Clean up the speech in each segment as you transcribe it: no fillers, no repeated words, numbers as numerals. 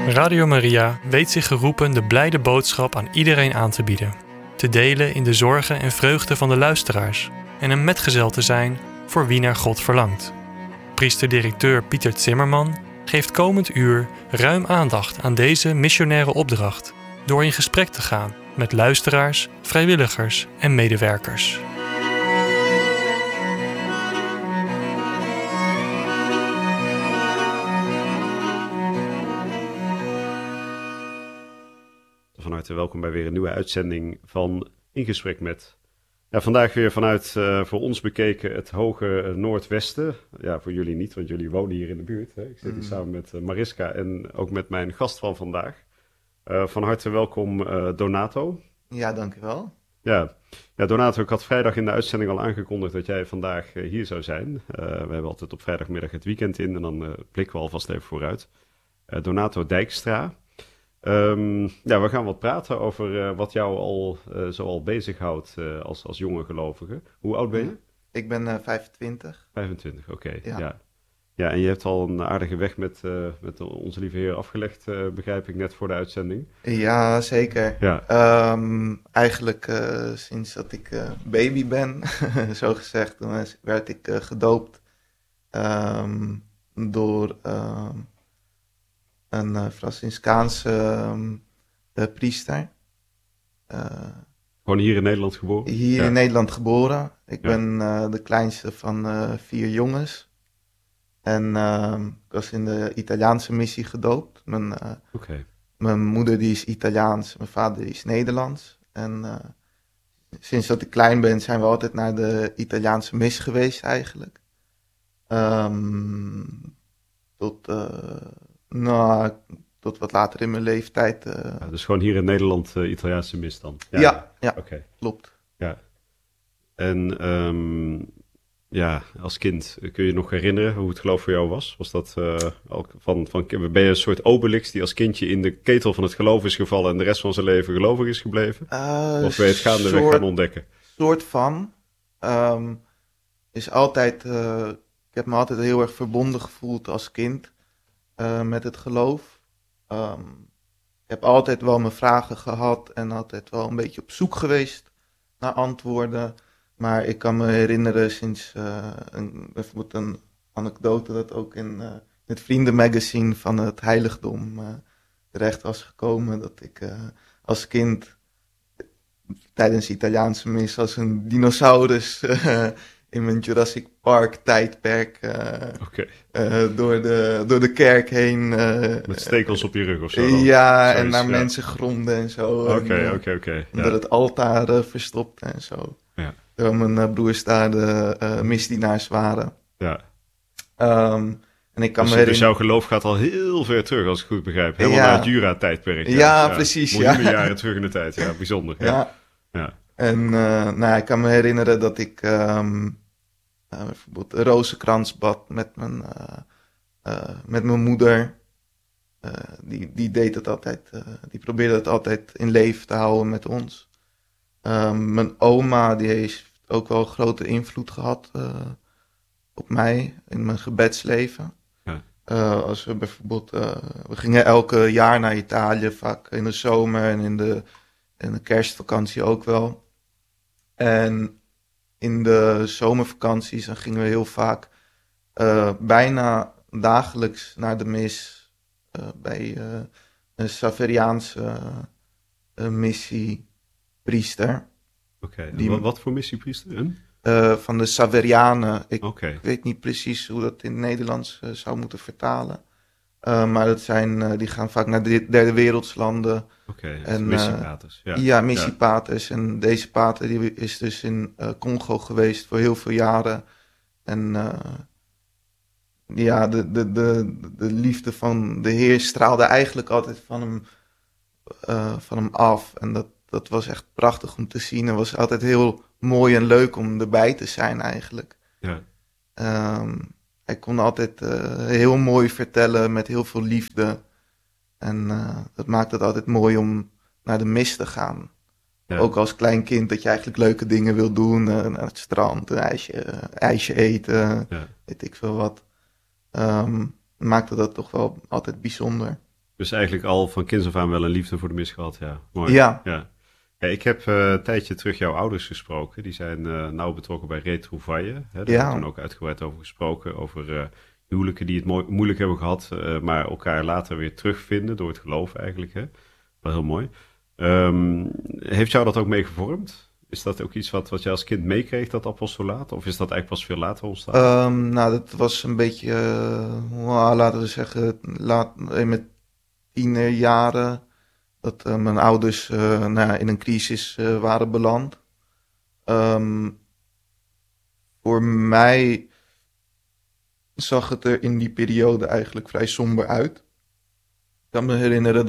Radio Maria weet zich geroepen de blijde boodschap aan iedereen aan te bieden. Te delen in de zorgen en vreugde van de luisteraars en een metgezel te zijn voor wie naar God verlangt. Priester-directeur Pieter Zimmerman geeft komend uur ruim aandacht aan deze missionaire opdracht door in gesprek te gaan met luisteraars, vrijwilligers en medewerkers. Van harte welkom bij weer een nieuwe uitzending van In Gesprek Met. Ja, vandaag weer vanuit voor ons bekeken het hoge noordwesten. Ja, voor jullie niet, want jullie wonen hier in de buurt. Hè? Ik zit hier samen met Mariska en ook met mijn gast van vandaag. Van harte welkom Donato. Ja, dankjewel. Ja, Donato, ik had vrijdag in de uitzending al aangekondigd dat jij vandaag hier zou zijn. We hebben altijd op vrijdagmiddag het weekend in en dan blikken we alvast even vooruit. Donato Dijkstra. We gaan wat praten over wat jou al bezighoudt als jonge gelovige. Hoe oud ben je? Ik ben 25. 25, oké. Ja. Ja, en je hebt al een aardige weg met onze lieve Heer afgelegd, begrijp ik, net voor de uitzending. Ja, zeker. Ja. Eigenlijk sinds dat ik baby ben, zo gezegd, toen werd ik gedoopt door een Franciscaanse priester. Gewoon hier in Nederland geboren? Hier in Nederland geboren. Ik ben de kleinste van 4 jongens. En ik was in de Italiaanse missie gedoopt. Mijn moeder die is Italiaans, mijn vader is Nederlands. En sinds dat ik klein ben zijn we altijd naar de Italiaanse mis geweest eigenlijk. Tot wat later in mijn leeftijd. Dus gewoon hier in Nederland Italiaanse mis dan? Ja, okay. Klopt. Ja. En als kind kun je je nog herinneren hoe het geloof voor jou was? Was dat ben je een soort Obelix die als kindje in de ketel van het geloof is gevallen en de rest van zijn leven gelovig is gebleven? Of ben je het gaandeweg gaan ontdekken? Soort van. Is altijd... Ik heb me altijd heel erg verbonden gevoeld als kind met het geloof. Ik heb altijd wel mijn vragen gehad en altijd wel een beetje op zoek geweest naar antwoorden. Maar ik kan me herinneren sinds bijvoorbeeld een anekdote dat ook in het vriendenmagazine van het heiligdom terecht was gekomen. Dat ik als kind tijdens de Italiaanse mis als een dinosaurus in mijn Jurassic Park tijdperk door de kerk heen. Met stekels op je rug of zo? Ja, en naar mensen gromde en zo. Oké. Onder het altaar verstopte en zo. Ja. Terwijl mijn broers daar de misdienaars waren. Ja. En ik kan me herinneren... Dus jouw geloof gaat al heel ver terug, als ik goed begrijp. Helemaal naar het Jura-tijdperk. Ja, precies. Miljoenen jaren terug in de tijd. Ja, bijzonder. Ja. En ik kan me herinneren dat ik bijvoorbeeld een rozenkrans bad met mijn moeder. Die deed het altijd. Die probeerde het altijd in leven te houden met ons. Mijn oma die heeft ook wel grote invloed gehad op mij in mijn gebedsleven. Ja. Als we bijvoorbeeld, we gingen elke jaar naar Italië, vaak in de zomer en in de kerstvakantie ook wel. En in de zomervakanties dan gingen we heel vaak bijna dagelijks naar de mis bij een Saveriaanse missiepriester. Oké. Wat voor missiepriester? Van de Saverianen. Ik weet niet precies hoe dat in het Nederlands zou moeten vertalen. Maar dat die gaan vaak naar de derde wereldslanden. Missiepaters. Ja, missiepaters. En deze pater die is dus in Congo geweest voor heel veel jaren. En de liefde van de Heer straalde eigenlijk altijd van hem af. En dat was echt prachtig om te zien. Het was altijd heel mooi en leuk om erbij te zijn eigenlijk. Ja. Hij kon altijd heel mooi vertellen met heel veel liefde. En dat maakt het altijd mooi om naar de mis te gaan. Ja. Ook als klein kind dat je eigenlijk leuke dingen wil doen. Naar het strand, een ijsje eten, weet ik veel wat. Maakte dat toch wel altijd bijzonder. Dus eigenlijk al van kinds af aan wel een liefde voor de mis gehad, ja. Mooi. Ja. Ja, ik heb een tijdje terug jouw ouders gesproken. Die zijn nauw betrokken bij Retrouvaille. Daar hebben we toen ook uitgebreid over gesproken. Over huwelijken die het moeilijk hebben gehad, maar elkaar later weer terugvinden door het geloof eigenlijk. Hè? Wel heel mooi. Heeft jou dat ook mee gevormd? Is dat ook iets wat je als kind meekreeg, dat apostolaat? Of is dat eigenlijk pas veel later ontstaan? Nou, dat was een beetje, laten we zeggen, in mijn tienerjaren, dat mijn ouders in een crisis waren beland. Voor mij zag het er in die periode eigenlijk vrij somber uit. Ik kan me herinneren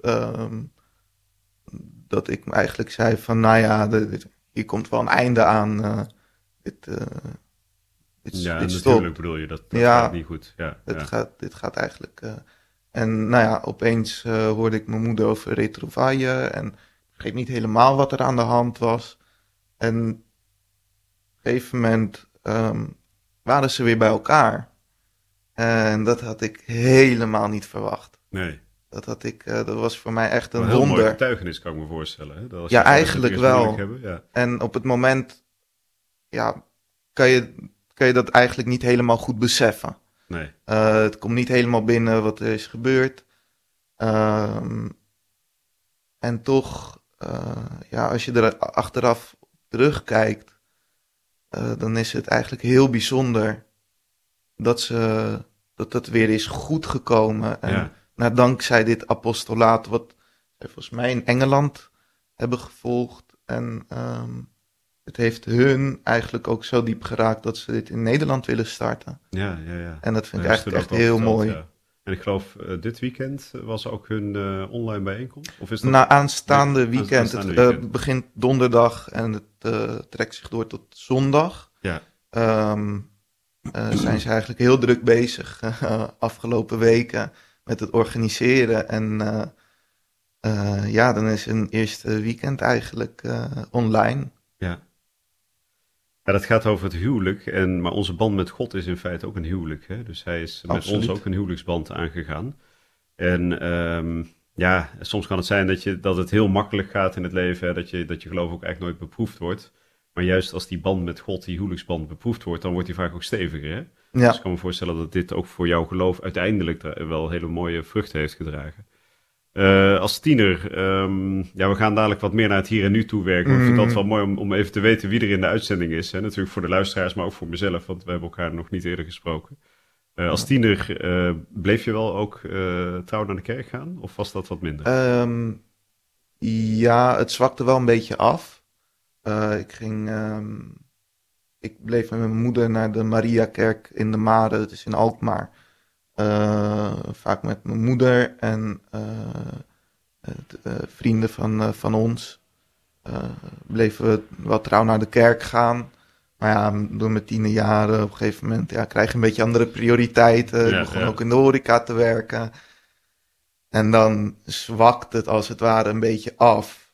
dat ik me eigenlijk zei van, nou ja, hier komt wel een einde aan. Dit natuurlijk stopt. bedoel je, dat gaat niet goed. Ja, dit gaat eigenlijk... En nou ja, opeens hoorde ik mijn moeder over Retrouvaille en ik begreep niet helemaal wat er aan de hand was. En op een gegeven moment waren ze weer bij elkaar. En dat had ik helemaal niet verwacht. Nee. Dat was voor mij echt een heel wonder. Mooi getuigenis, kan ik me voorstellen. Hè? Dat als ja, eigenlijk wel. Hebben, ja. En op het moment kan je dat eigenlijk niet helemaal goed beseffen. Nee. Het komt niet helemaal binnen wat er is gebeurd. En toch, als je er achteraf terugkijkt, dan is het eigenlijk heel bijzonder dat het weer is goed gekomen. En dankzij dit apostolaat, wat zij volgens mij in Engeland hebben gevolgd. En het heeft hun eigenlijk ook zo diep geraakt dat ze dit in Nederland willen starten. Ja. En dat vind ik echt heel mooi. Ja. En ik geloof, dit weekend was ook hun online bijeenkomst? Of is dat... Aanstaande weekend. Het begint donderdag en het trekt zich door tot zondag. Ja. Zijn ze eigenlijk heel druk bezig afgelopen weken met het organiseren. En dan is een eerste weekend eigenlijk online. Ja. Ja, dat gaat over het huwelijk. Maar onze band met God is in feite ook een huwelijk. Hè? Dus hij is met ons ook een huwelijksband aangegaan. En soms kan het zijn dat het heel makkelijk gaat in het leven. Hè? Dat je geloof ook eigenlijk nooit beproefd wordt. Maar juist als die band met God, die huwelijksband, beproefd wordt, dan wordt die vaak ook steviger. Hè? Ja. Dus ik kan me voorstellen dat dit ook voor jouw geloof uiteindelijk wel hele mooie vruchten heeft gedragen. Als tiener, we gaan dadelijk wat meer naar het hier en nu toe werken. Ik vind het altijd wel mooi om even te weten wie er in de uitzending is. Hè? Natuurlijk voor de luisteraars, maar ook voor mezelf, want we hebben elkaar nog niet eerder gesproken. Als tiener bleef je wel ook trouw naar de kerk gaan? Of was dat wat minder? Het zwakte wel een beetje af. Ik bleef met mijn moeder naar de Mariakerk in de Mare, dat is in Alkmaar. Vaak met mijn moeder en vrienden van ons. Bleven we wel trouw naar de kerk gaan. Maar ja, door mijn tienerjaren op een gegeven moment krijg je een beetje andere prioriteiten. Ik begon ook in de horeca te werken. En dan zwakt het als het ware een beetje af.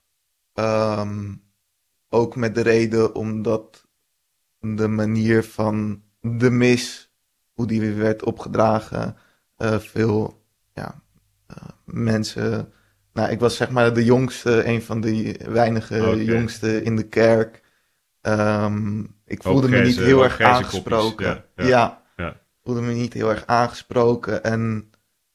Ook met de reden omdat de manier van de mis, hoe die weer werd opgedragen, veel mensen... Nou, ik was zeg maar de jongste, een van de weinige jongste in de kerk. Ik voelde me niet heel erg aangesproken. Voelde me niet heel erg aangesproken. En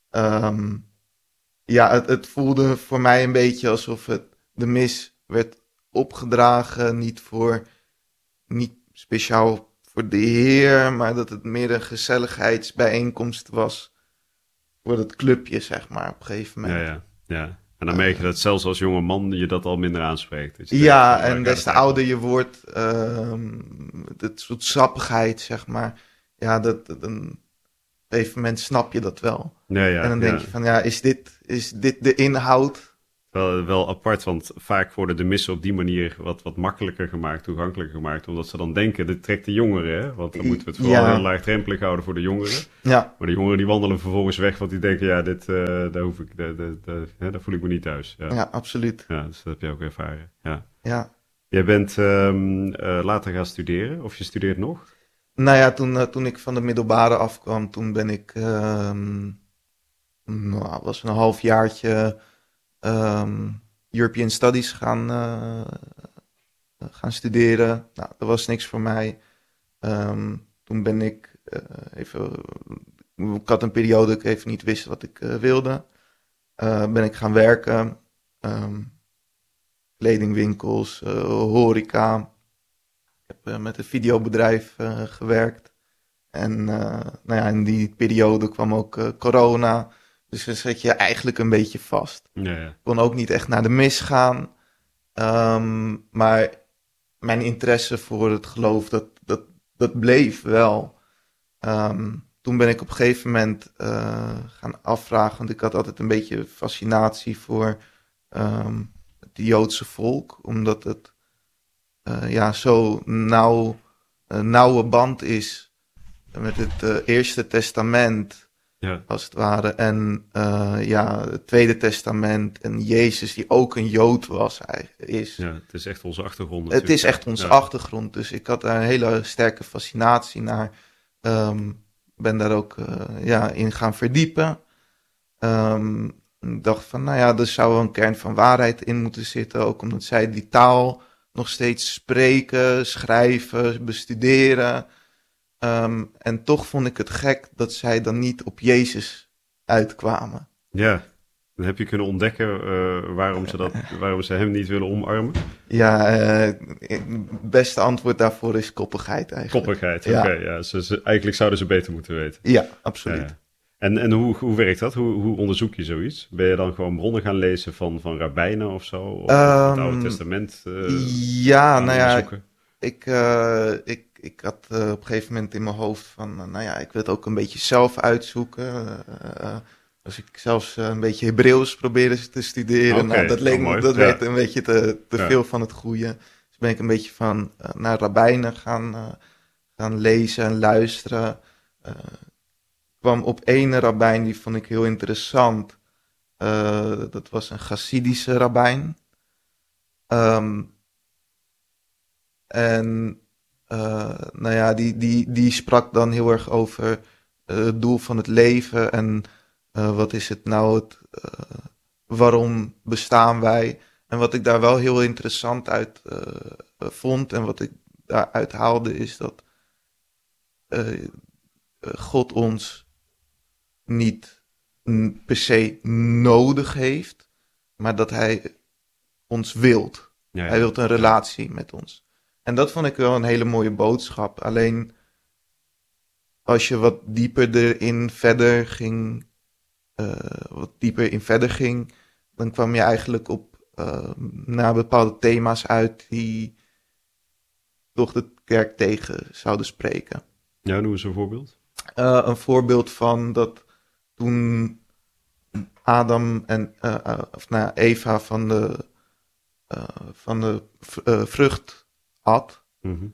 het voelde voor mij een beetje alsof de mis werd opgedragen, niet speciaal voor de Heer, maar dat het meer een gezelligheidsbijeenkomst was voor het clubje, zeg maar, op een gegeven moment. Ja. En dan merk je dat zelfs als jonge man je dat al minder aanspreekt. En des te ouder je wordt, het soort sappigheid, zeg maar. Ja, op een gegeven moment snap je dat wel. En dan denk je van, is dit de inhoud? Wel apart, want vaak worden de missen op die manier wat makkelijker gemaakt, toegankelijker gemaakt. Omdat ze dan denken, dit trekt de jongeren, hè? Want dan moeten we het vooral heel laagdrempelig houden voor de jongeren. Ja. Maar de jongeren die wandelen vervolgens weg, want die denken, daar voel ik me niet thuis. Ja, absoluut. Ja, dus dat heb je ook ervaren. Ja. Jij bent later gaan studeren, of je studeert nog? Nou ja, toen ik van de middelbare afkwam, toen ben ik nou, was een halfjaartje European Studies gaan studeren. Nou, dat was niks voor mij. Toen ben ik ik had een periode dat ik even niet wist wat ik wilde. Ben ik gaan werken. Kledingwinkels, horeca. Ik heb met een videobedrijf gewerkt. En nou ja, in die periode kwam ook corona. Dus dan zat je eigenlijk een beetje vast. Ja. Kon ook niet echt naar de mis gaan. Maar mijn interesse voor het geloof, dat bleef wel. Toen ben ik op een gegeven moment gaan afvragen, want ik had altijd een beetje fascinatie voor het Joodse volk, omdat het zo nauwe band is met het Eerste Testament, als het ware, en het Tweede Testament en Jezus, die ook een Jood is. Ja, het is echt onze achtergrond. Het is echt onze achtergrond, dus ik had daar een hele sterke fascinatie naar. Ben daar ook in gaan verdiepen. Ik dacht van, er zou wel een kern van waarheid in moeten zitten. Ook omdat zij die taal nog steeds spreken, schrijven, bestuderen. En toch vond ik het gek dat zij dan niet op Jezus uitkwamen. Ja, dan heb je kunnen ontdekken waarom ze hem niet willen omarmen. Ja, het beste antwoord daarvoor is koppigheid eigenlijk. Koppigheid, oké. Ja. Eigenlijk zouden ze beter moeten weten. Ja, absoluut. Ja. En hoe werkt dat? Hoe onderzoek je zoiets? Ben je dan gewoon bronnen gaan lezen van rabbijnen of zo? Of het Oude Testament onderzoeken? Ik had op een gegeven moment in mijn hoofd van, ik wil het ook een beetje zelf uitzoeken. Dus ik zelfs een beetje Hebreeuws probeerde te studeren. Okay, dat werd een beetje te veel van het goede. Dus ben ik een beetje naar rabbijnen gaan lezen en luisteren. Kwam op ene rabbijn, die vond ik heel interessant. Dat was een Chassidische rabbijn. Die sprak dan heel erg over het doel van het leven en wat is het nou, waarom bestaan wij? En wat ik daar wel heel interessant uit vond en wat ik daaruit haalde is dat God ons niet per se nodig heeft, maar dat hij ons wilt. Ja. Hij wil een relatie met ons. En dat vond ik wel een hele mooie boodschap. Alleen als je wat dieper in verder ging, dan kwam je eigenlijk naar bepaalde thema's uit die toch de kerk tegen zouden spreken. Ja, noem eens een voorbeeld. Een voorbeeld van dat toen Adam en Eva van de vrucht at,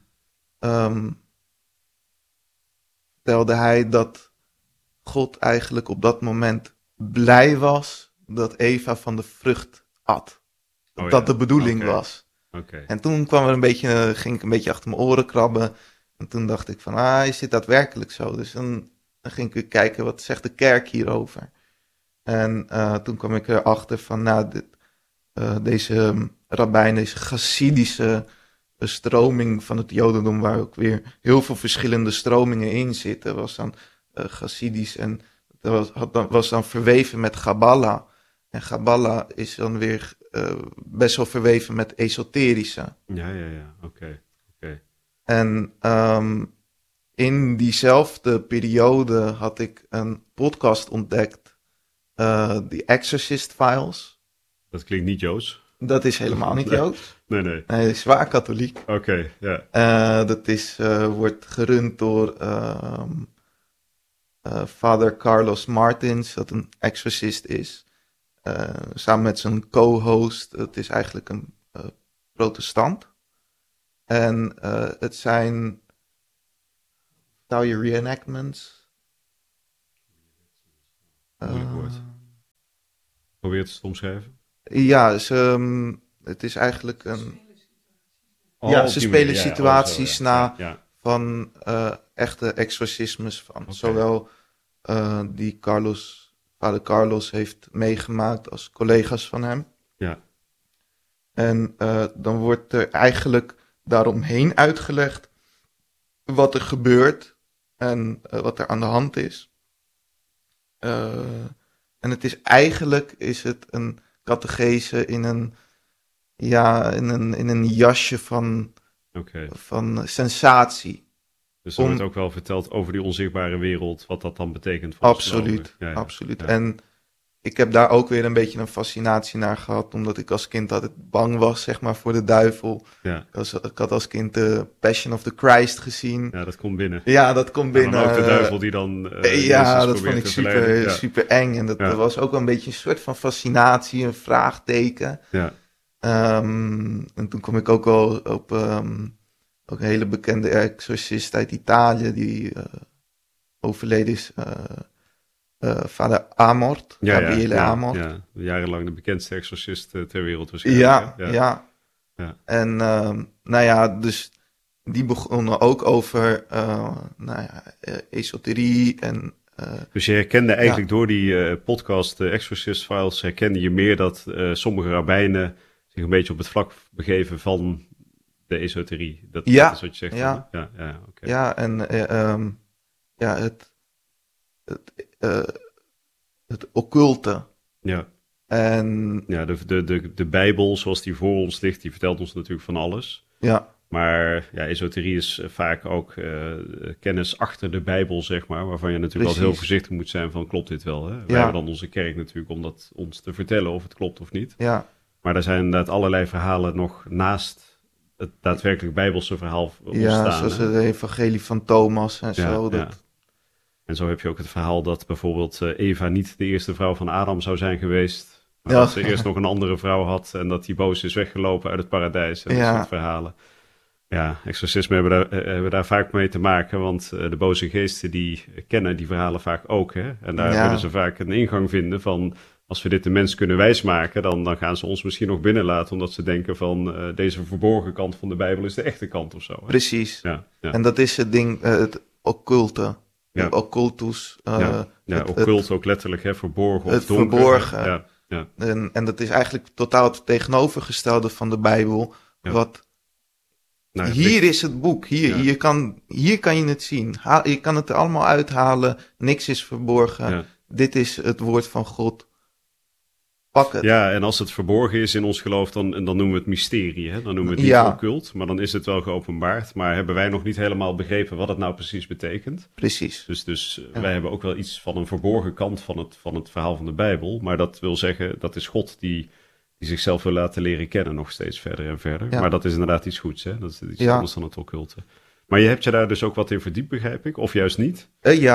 vertelde hij dat God eigenlijk op dat moment blij was dat Eva van de vrucht at. Dat de bedoeling was. Okay. En toen ging ik een beetje achter mijn oren krabben. En toen dacht ik van, is dit daadwerkelijk zo? Dus dan ging ik kijken, wat zegt de kerk hierover? En toen kwam ik erachter van, deze rabbijn, deze Chassidische stroming van het Jodendom, waar ook weer heel veel verschillende stromingen in zitten, was dan Chassidisch en dat was dan verweven met Kabbalah. En Kabbalah is dan weer best wel verweven met esoterische. Ja, oké. En in diezelfde periode had ik een podcast ontdekt, The Exorcist Files. Dat klinkt niet Joods. Dat is helemaal niet Joods. Nee. Hij is zwaar katholiek. Oké, ja. Dat wordt gerund door Father Carlos Martins, dat een exorcist is. Samen met zijn co-host, het is eigenlijk een protestant. En het zijn reenactments. Moeilijk woord. Probeer het eens te omschrijven. Ja, het is eigenlijk een... ze spelen situaties van echte exorcismes van zowel die Carlos vader Carlos heeft meegemaakt als collega's van hem. Ja. En dan wordt er eigenlijk daaromheen uitgelegd wat er gebeurt en wat er aan de hand is. En het is eigenlijk een catechese in een jasje van sensatie. Dus er wordt ook wel verteld over die onzichtbare wereld, wat dat dan betekent voor ons geloven. Absoluut. Ja. En ik heb daar ook weer een beetje een fascinatie naar gehad, omdat ik als kind altijd bang was, zeg maar, voor de duivel. Ja. Ik had als kind de Passion of the Christ gezien. Ja, dat komt binnen. Ja, dat komt binnen. En ook de duivel die dan dat vond ik super eng. En dat was ook wel een beetje een soort van fascinatie, een vraagteken. Ja. En toen kom ik ook wel op ook een hele bekende exorcist uit Italië, die overleden is. Vader Amort, Gabriele Amort. Ja, jarenlang de bekendste exorcist ter wereld waarschijnlijk. Ja. En dus die begonnen ook over esoterie en... Dus je herkende eigenlijk door die podcast Exorcist Files, herkende je meer dat sommige rabbijnen zich een beetje op het vlak begeven van de esoterie. Dat is wat je zegt. Ja, okay. Ja, en het occulte. Ja. En... Ja, de Bijbel zoals die voor ons ligt, die vertelt ons natuurlijk van alles. Ja. Maar esoterie is vaak ook kennis achter de Bijbel, zeg maar, waarvan je natuurlijk altijd heel voorzichtig moet zijn van, klopt dit wel? Hè? Wij hebben dan onze kerk natuurlijk om dat ons te vertellen of het klopt of niet. Ja. Maar er zijn inderdaad allerlei verhalen nog naast het daadwerkelijk Bijbelse verhaal ontstaan. Ja, zoals het evangelie van Thomas en zo. Ja. En zo heb je ook het verhaal dat bijvoorbeeld Eva niet de eerste vrouw van Adam zou zijn geweest. Maar dat ze eerst nog een andere vrouw had en dat die boos is weggelopen uit het paradijs. En dat soort verhalen. Ja, exorcisme hebben daar vaak mee te maken, want de boze geesten die kennen die verhalen vaak ook. Hè? En daar willen ze vaak een ingang vinden van, als we dit de mens kunnen wijsmaken, dan gaan ze ons misschien nog binnenlaten, omdat ze denken van, deze verborgen kant van de Bijbel is de echte kant of zo. Hè? Precies. Ja. En dat is het ding, het occulte. Ja. Occultus. Occult ook letterlijk, hè, verborgen of donker. Verborgen. Ja. En dat is eigenlijk totaal het tegenovergestelde van de Bijbel. Hier is het boek. Hier kan je het zien. Je kan het er allemaal uithalen. Niks is verborgen. Ja. Dit is het woord van God. Pak het. Ja, en als het verborgen is in ons geloof, dan noemen we het mysterie. Hè? Dan noemen we het niet occult, maar dan is het wel geopenbaard. Maar hebben wij nog niet helemaal begrepen wat het nou precies betekent. Precies. Dus wij hebben ook wel iets van een verborgen kant van het verhaal van de Bijbel. Maar dat wil zeggen, dat is God die zichzelf wil laten leren kennen nog steeds verder en verder. Ja. Maar dat is inderdaad iets goeds, hè? Dat is iets anders dan het occulte. Maar je hebt je daar dus ook wat in verdiept, begrijp ik? Of juist niet?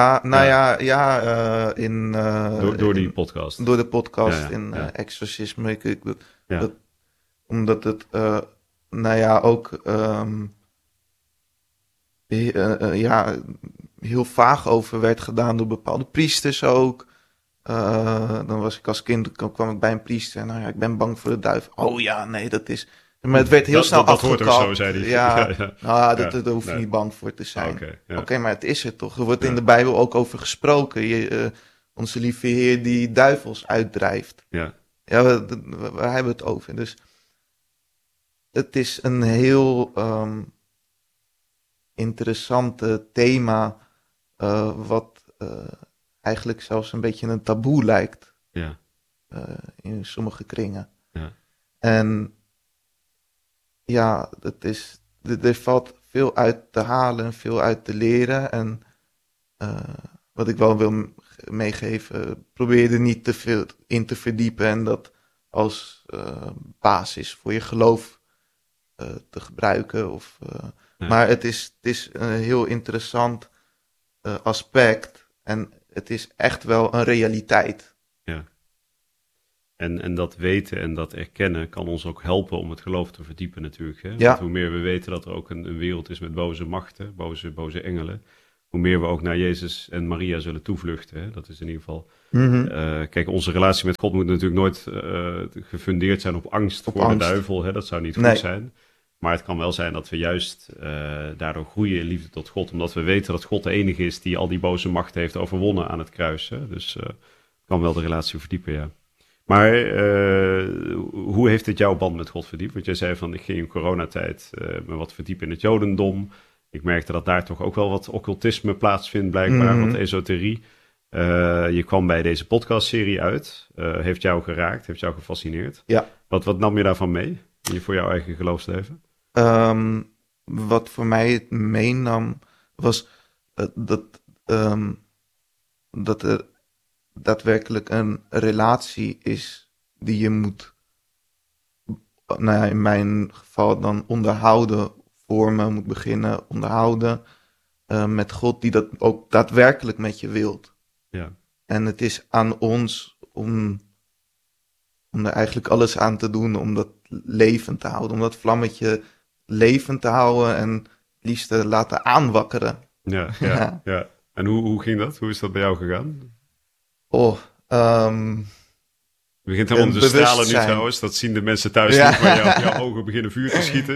Door die podcast. Door de podcast exorcisme. Omdat het, ook heel vaag over werd gedaan door bepaalde priesters ook. Dan was ik als kind, kwam ik bij een priester en ik ben bang voor de duivel. Oh ja, nee, dat is... Maar het werd heel snel afgekapt. Dat hoort ook zo, zei hij. Daar hoef je niet bang voor te zijn. Oké, maar het is er toch. Er wordt in de Bijbel ook over gesproken. Onze lieve Heer die duivels uitdrijft. Ja, waar hebben we het over? Dus het is een heel interessante thema, wat eigenlijk zelfs een beetje een taboe lijkt. Ja. In sommige kringen. Ja. En er valt veel uit te halen en veel uit te leren. En wat ik wel wil meegeven, probeer er niet te veel in te verdiepen en dat als basis voor je geloof te gebruiken. Maar het is een heel interessant aspect en het is echt wel een realiteit. Ja. En dat weten en dat erkennen kan ons ook helpen om het geloof te verdiepen natuurlijk. Hè? Ja. Want hoe meer we weten dat er ook een wereld is met boze machten, boze engelen, hoe meer we ook naar Jezus en Maria zullen toevluchten. Hè? Dat is in ieder geval... Mm-hmm. Kijk, onze relatie met God moet natuurlijk nooit gefundeerd zijn op angst voor de duivel. Hè? Dat zou niet goed zijn. Maar het kan wel zijn dat we juist daardoor groeien in liefde tot God. Omdat we weten dat God de enige is die al die boze machten heeft overwonnen aan het kruis. Hè? Dus kan wel de relatie verdiepen, ja. Maar hoe heeft het jouw band met God verdiept? Want jij zei van, ik ging in coronatijd me wat verdiepen in het jodendom. Ik merkte dat daar toch ook wel wat occultisme plaatsvindt, blijkbaar, wat esoterie. Je kwam bij deze podcastserie uit. Heeft jou geraakt, heeft jou gefascineerd. Ja. Wat nam je daarvan mee voor jouw eigen geloofsleven? Wat voor mij het meenam was dat er daadwerkelijk een relatie is die je moet, nou ja, in mijn geval dan onderhouden, vormen, moet beginnen onderhouden met God die dat ook daadwerkelijk met je wilt. Ja. En het is aan ons om er eigenlijk alles aan te doen om dat levend te houden, om dat vlammetje levend te houden en het liefst te laten aanwakkeren. Ja. En hoe ging dat? Hoe is dat bij jou gegaan? Je begint helemaal te stralen nu trouwens. Dat zien de mensen thuis niet, maar jouw ogen beginnen vuur te schieten.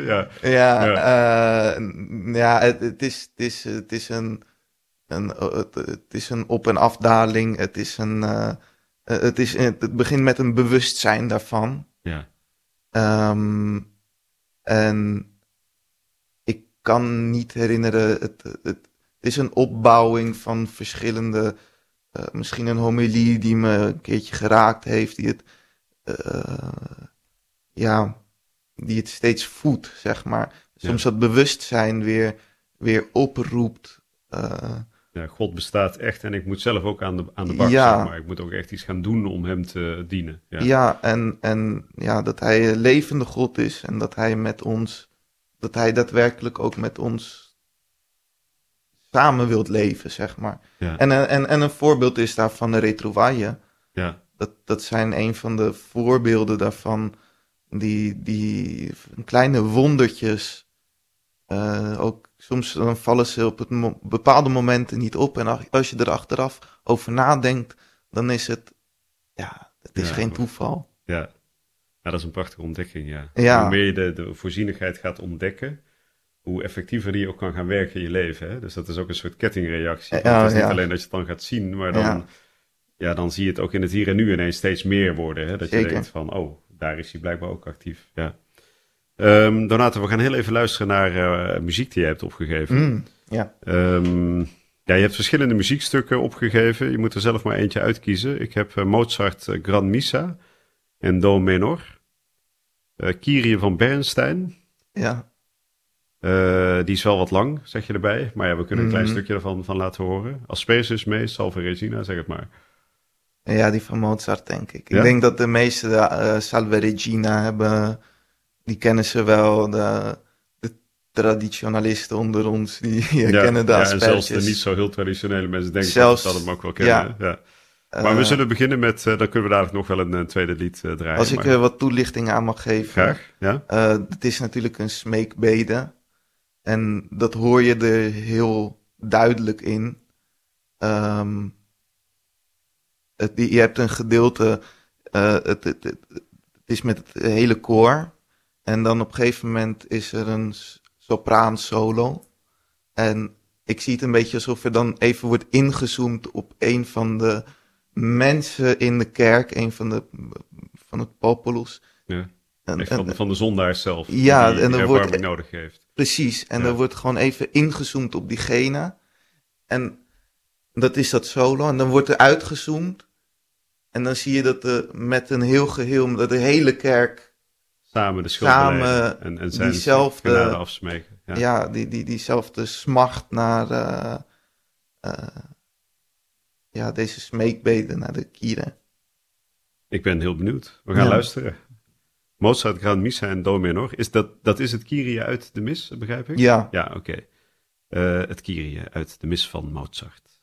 Het is een op- en afdaling. Het begint met een bewustzijn daarvan. Ja. En ik kan niet herinneren, het is een opbouwing van verschillende, misschien een homilie die me een keertje geraakt heeft, die het steeds voedt, zeg maar. Soms dat bewustzijn weer oproept. God bestaat echt en ik moet zelf ook aan de bak, zeg maar. Ik moet ook echt iets gaan doen om hem te dienen. En dat hij een levende God is en dat hij daadwerkelijk ook met ons samen wilt leven, zeg maar. Ja. En een voorbeeld is daarvan de retrouvaille. Ja. Dat zijn een van de voorbeelden daarvan, die kleine wondertjes, ook soms dan vallen ze op bepaalde momenten niet op. En als je er achteraf over nadenkt, dan is het geen toeval. Ja, dat is een prachtige ontdekking, ja. Ja. Hoe meer je de voorzienigheid gaat ontdekken, hoe effectiever die ook kan gaan werken in je leven. Hè? Dus dat is ook een soort kettingreactie. Het is niet alleen dat je het dan gaat zien, maar dan zie je het ook in het hier en nu ineens steeds meer worden. Hè? Dat je denkt van, daar is hij blijkbaar ook actief. Ja. Donato, we gaan heel even luisteren naar muziek die je hebt opgegeven. Je hebt verschillende muziekstukken opgegeven. Je moet er zelf maar eentje uitkiezen. Ik heb Mozart Gran Missa en Do menor. Kyrie van Bernstein. Ja. Die is wel wat lang, zeg je erbij. Maar we kunnen een klein stukje ervan laten horen. Asperges mee, Salve Regina, zeg het maar. Ja, die van Mozart, denk ik. Ik denk dat de meeste Salve Regina hebben. Die kennen ze wel. De traditionalisten onder ons, die kennen de asperges. En zelfs de niet zo heel traditionele mensen denken dat ze dat ook wel kennen. Ja. Maar we zullen beginnen met, dan kunnen we dadelijk nog wel een tweede lied draaien. Als ik wat toelichting aan mag geven. Graag, ja. Het is natuurlijk een smeekbede. En dat hoor je er heel duidelijk in. Je hebt een gedeelte, het is met het hele koor. En dan op een gegeven moment is er een sopraan solo. En ik zie het een beetje alsof er dan even wordt ingezoomd op een van de mensen in de kerk. Een van het populus. Ja. Van de zondaar zelf. Ja, die en er wordt nodig heeft. Precies. En er wordt gewoon even ingezoomd op diegene. En dat is dat solo. En dan wordt er uitgezoomd. En dan zie je dat met een heel geheel, dat de hele kerk samen de schuld beleiden en zijn genade afsmeken. Ja, diezelfde smacht naar deze smeekbeden naar de Kyrie. Ik ben heel benieuwd. We gaan luisteren. Mozart, Gran Missa en Do menor. Dat is het Kyrie uit de mis, begrijp ik? Ja. Ja, oké. Het Kyrie uit de mis van Mozart.